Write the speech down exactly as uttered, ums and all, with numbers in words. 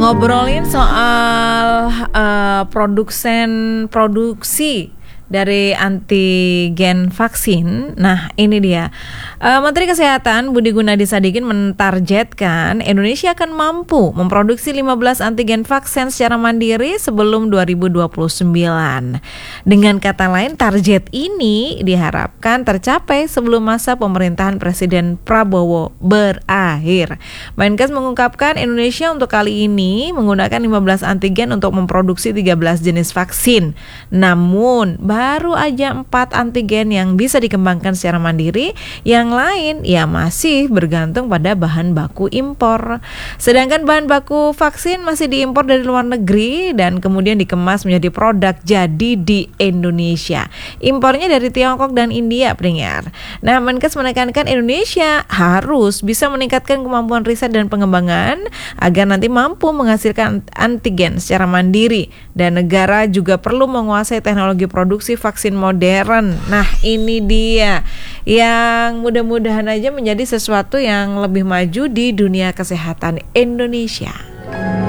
ngobrolin soal uh, produsen produksi dari antigen vaksin. Nah, ini dia. Uh, Menteri Kesehatan Budi Gunadi Sadikin mentargetkan Indonesia akan mampu memproduksi lima belas antigen vaksin secara mandiri sebelum dua ribu dua puluh sembilan. Dengan kata lain, target ini diharapkan tercapai sebelum masa pemerintahan Presiden Prabowo berakhir. Menkes mengungkapkan Indonesia untuk kali ini menggunakan lima belas antigen untuk memproduksi tiga belas jenis vaksin. Namun, baru aja empat antigen yang bisa dikembangkan secara mandiri, yang lain ya masih bergantung pada bahan baku impor. Sedangkan bahan baku vaksin masih diimpor dari luar negeri dan kemudian dikemas menjadi produk jadi di Indonesia. Impornya dari Tiongkok dan India, pendengar. Nah, Menkes menekankan Indonesia harus bisa meningkatkan kemampuan riset dan pengembangan agar nanti mampu menghasilkan antigen secara mandiri, dan negara juga perlu menguasai teknologi produksi vaksin modern. Nah, ini dia yang mudah-mudahan aja menjadi sesuatu yang lebih maju di dunia kesehatan Indonesia.